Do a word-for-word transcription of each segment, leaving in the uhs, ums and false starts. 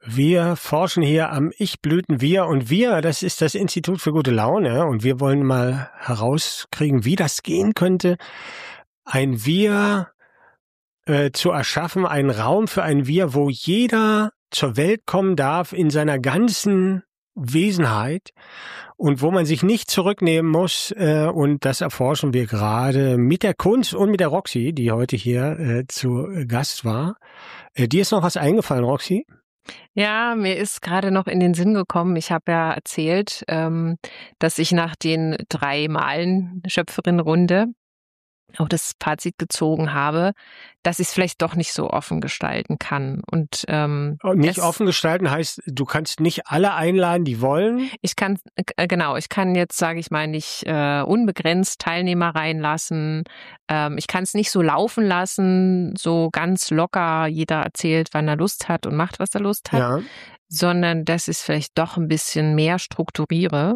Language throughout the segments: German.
Wir forschen hier am Ich-Blüten-Wir und wir, das ist das Institut für gute Laune und wir wollen mal herauskriegen, wie das gehen könnte, ein Wir äh, zu erschaffen, einen Raum für ein Wir, wo jeder zur Welt kommen darf in seiner ganzen Wesenheit und wo man sich nicht zurücknehmen muss äh, und das erforschen wir gerade mit der Kunst und mit der Roxy, die heute hier äh, zu Gast war. Äh, dir ist noch was eingefallen, Roxy? Ja, mir ist gerade noch in den Sinn gekommen, ich habe ja erzählt, ähm, dass ich nach den drei Malen Schöpferin-Runde auch das Fazit gezogen habe, dass ich es vielleicht doch nicht so offen gestalten kann. Und ähm, nicht es, offen gestalten heißt, du kannst nicht alle einladen, die wollen? Ich kann, äh, genau, ich kann jetzt, sage ich mal, nicht äh, unbegrenzt Teilnehmer reinlassen. Ähm, ich kann es nicht so laufen lassen, so ganz locker, jeder erzählt, wann er Lust hat und macht, was er Lust hat, Ja. sondern dass ich es vielleicht doch ein bisschen mehr strukturiere.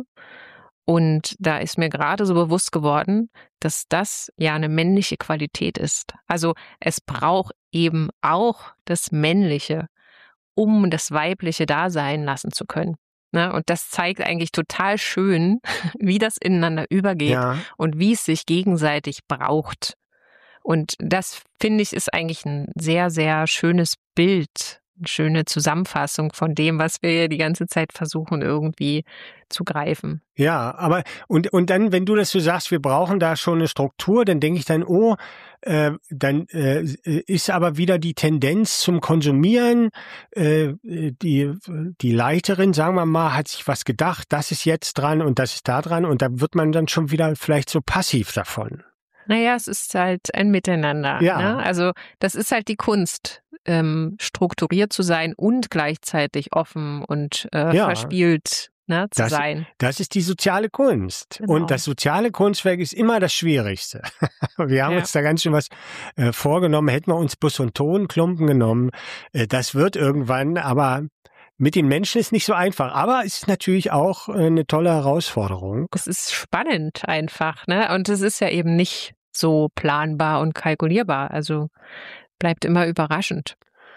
Und da ist mir gerade so bewusst geworden, dass das ja eine männliche Qualität ist. Also es braucht eben auch das Männliche, um das Weibliche da sein lassen zu können. Ne? Und das zeigt eigentlich total schön, wie das ineinander übergeht Ja. und wie es sich gegenseitig braucht. Und das, finde ich, ist eigentlich ein sehr, sehr schönes Bild, eine schöne Zusammenfassung von dem, was wir hier die ganze Zeit versuchen irgendwie zu greifen. Ja, aber und und dann, wenn du das so sagst, wir brauchen da schon eine Struktur, dann denke ich dann, oh, äh, dann äh, ist aber wieder die Tendenz zum Konsumieren. Äh, die die Leiterin, sagen wir mal, hat sich was gedacht, das ist jetzt dran und das ist da dran und da wird man dann schon wieder vielleicht so passiv davon. Naja, es ist halt ein Miteinander. Ja. Ne? Also das ist halt die Kunst, ähm, strukturiert zu sein und gleichzeitig offen und äh, Ja. verspielt ne, zu das, sein. Das ist die soziale Kunst. Genau. Und das soziale Kunstwerk ist immer das Schwierigste. Wir haben Ja. uns da ganz schön was äh, vorgenommen. Hätten wir uns Bus- und Tonklumpen genommen, äh, das wird irgendwann, aber mit den Menschen ist nicht so einfach. Aber es ist natürlich auch äh, eine tolle Herausforderung. Es ist spannend einfach, ne? Und es ist ja eben nicht so planbar und kalkulierbar. Also bleibt immer überraschend.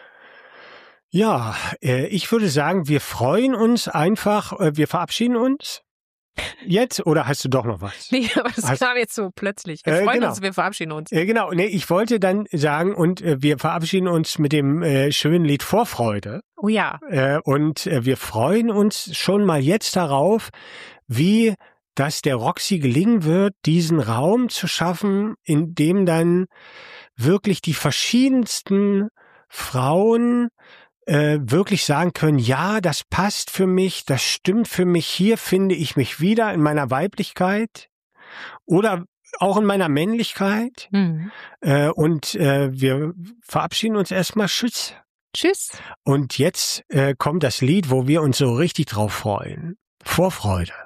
Ja, äh, ich würde sagen, wir freuen uns einfach, äh, wir verabschieden uns jetzt oder hast du doch noch was? Nee, aber das Hast, kam jetzt so plötzlich. Wir äh, freuen genau. uns, wir verabschieden uns. Äh, genau, nee, ich wollte dann sagen, und äh, wir verabschieden uns mit dem äh, schönen Lied Vorfreude. Oh ja. Äh, und äh, wir freuen uns schon mal jetzt darauf, wie das der Roxy gelingen wird, diesen Raum zu schaffen, in dem dann wirklich die verschiedensten Frauen äh, wirklich sagen können, ja, das passt für mich, das stimmt für mich, hier finde ich mich wieder in meiner Weiblichkeit oder auch in meiner Männlichkeit. Mhm. Äh, und äh, wir verabschieden uns erstmal. Tschüss. Tschüss. Und jetzt äh, kommt das Lied, wo wir uns so richtig drauf freuen. Vorfreude.